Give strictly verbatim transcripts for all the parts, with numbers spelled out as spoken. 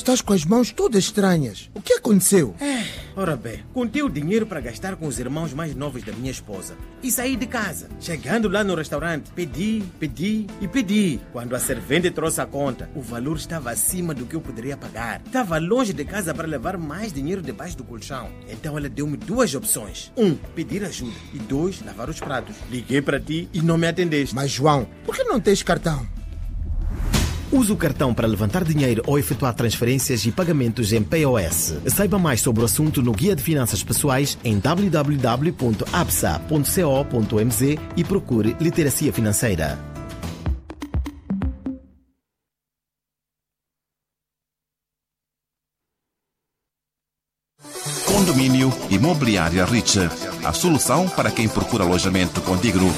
estás com as mãos todas estranhas. O que aconteceu? É, ora bem, contei o dinheiro para gastar com os irmãos mais novos da minha esposa e saí de casa. Chegando lá no restaurante, pedi, pedi e pedi. Quando a servente trouxe a conta, o valor estava acima do que eu poderia pagar. Estava longe de casa para levar mais dinheiro debaixo do colchão. Então ela deu-me duas opções. Um, pedir ajuda. E dois, lavar os pratos. Liguei para ti e não me atendeste. Mas João, por que não tens cartão? Use o cartão para levantar dinheiro ou efetuar transferências e pagamentos em P O S. Saiba mais sobre o assunto no Guia de Finanças Pessoais em w w w ponto a b s a ponto co ponto m z e procure Literacia Financeira. Condomínio Imobiliária Rich. A solução para quem procura alojamento condigno.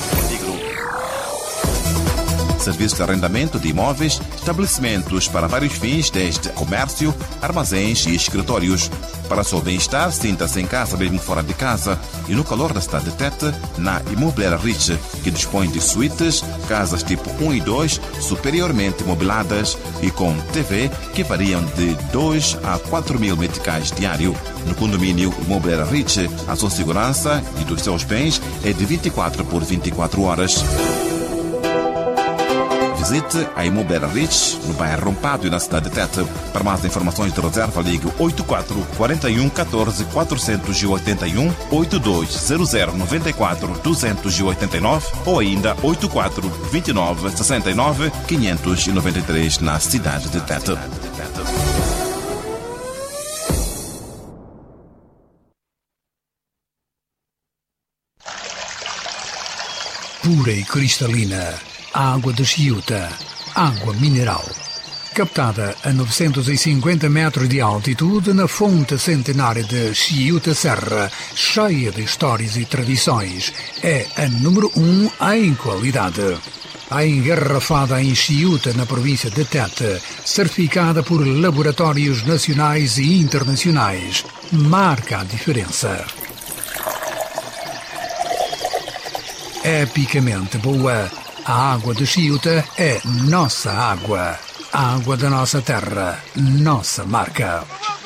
Serviço de arrendamento de imóveis, estabelecimentos para vários fins, desde comércio, armazéns e escritórios. Para seu bem-estar, sinta-se em casa mesmo fora de casa e no calor da cidade de Tete, na Imobiliária Rich, que dispõe de suítes, casas tipo um e dois, superiormente mobiladas e com T V que variam de dois a quatro mil meticais diário. No condomínio Imobiliária Rich, a sua segurança e dos seus bens é de vinte e quatro por vinte e quatro horas. Visite a Imobiliária Rich, no bairro Rompado e na cidade de Tete. Para mais informações de reserva, ligue oito quatro quatro um um quatro quatro oito um, oito dois zero zero nove quatro dois oito nove ou ainda oito quatro dois nove seis nove cinco nove três na cidade de Tete. Pura e cristalina, a água de Chiuta, água mineral. Captada a novecentos e cinquenta metros de altitude na fonte centenária de Chiuta Serra, cheia de histórias e tradições, é a número um em qualidade. A engarrafada em Chiuta, na província de Tete, certificada por laboratórios nacionais e internacionais, marca a diferença. Epicamente boa, a água de Chiuta é nossa água. A água da nossa terra, nossa marca.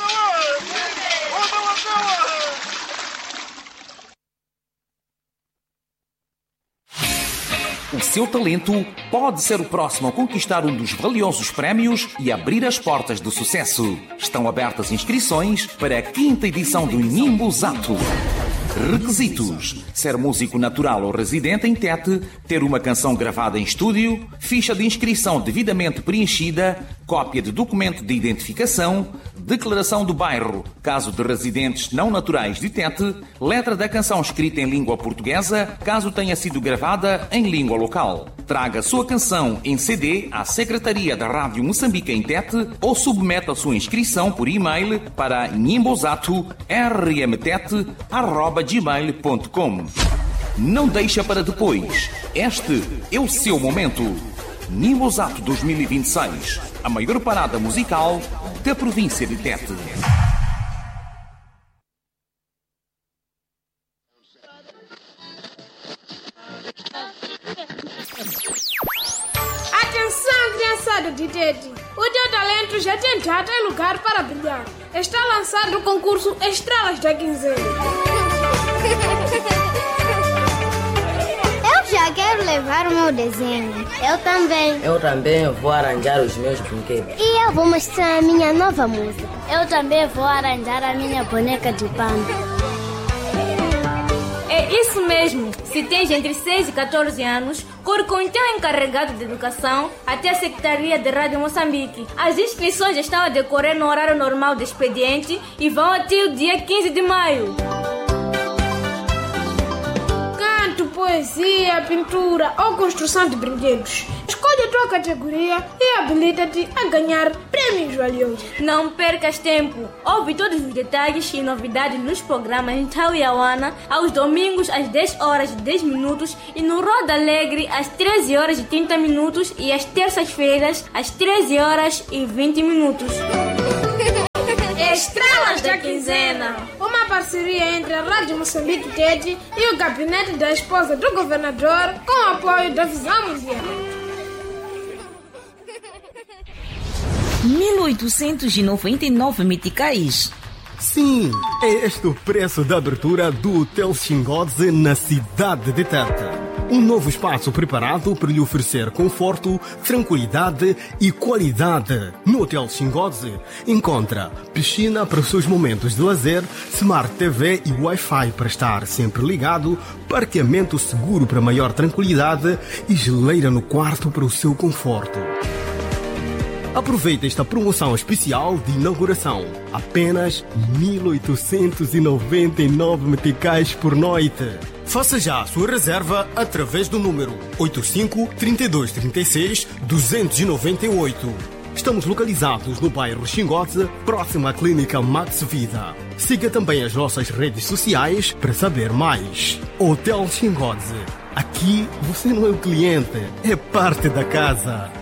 O seu talento pode ser o próximo a conquistar um dos valiosos prémios e abrir as portas do sucesso. Estão abertas inscrições para a quinta edição do Nimbozato. Requisitos: ser músico natural ou residente em Tete, ter uma canção gravada em estúdio, ficha de inscrição devidamente preenchida, cópia de documento de identificação, declaração do bairro, caso de residentes não naturais de Tete, letra da canção escrita em língua portuguesa, caso tenha sido gravada em língua local. Traga sua canção em C D à Secretaria da Rádio Moçambique em Tete ou submeta a sua inscrição por e-mail para nimbozato r m tete arroba gmail ponto com. Não deixa para depois. Este é o seu momento. Nimbozato dois mil e vinte e seis, a maior parada musical da província de Tete. Atenção, criançada de Tete! O teu talento já tem data e lugar para brilhar. Está lançado o concurso Estrelas da Quinzena. Eu já quero levar o meu desenho. Eu também. Eu também vou arranjar os meus brinquedos. E eu vou mostrar a minha nova música. Eu também vou arranjar a minha boneca de pano. É isso mesmo. Se tens entre seis e catorze anos, corre com o teu encarregado de educação até a Secretaria de Rádio Moçambique. As inscrições estão a decorrer no horário normal do expediente e vão até o dia quinze de maio. Canto, poesia, pintura ou construção de brinquedos. Escolhe a tua categoria e habilita-te a ganhar prêmios valiosos. Não percas tempo. Ouve todos os detalhes e novidades nos programas em Tauiauana aos domingos às dez horas e dez minutos e no Roda Alegre às treze horas e trinta minutos e às terças-feiras às treze horas e vinte minutos. Estrelas da Quinzena, uma parceria entre a Rádio Moçambique Tete e o gabinete da esposa do governador com o apoio da Visão Mundial. mil oitocentos e noventa e nove meticais. Sim, é este o preço da abertura do Hotel Xingodze na cidade de Tete. Um novo espaço preparado para lhe oferecer conforto, tranquilidade e qualidade. No Hotel Xingodze encontra piscina para os seus momentos de lazer, Smart T V e Wi-Fi para estar sempre ligado, parqueamento seguro para maior tranquilidade e geleira no quarto para o seu conforto. Aproveite esta promoção especial de inauguração. Apenas mil oitocentos e noventa e nove meticais por noite. Faça já a sua reserva através do número oito cinco, trinta e dois, trinta e seis, duzentos e noventa e oito. Estamos localizados no bairro Xingodze, próximo à Clínica Max Vida. Siga também as nossas redes sociais para saber mais. Hotel Xingodze. Aqui você não é o cliente, é parte da casa.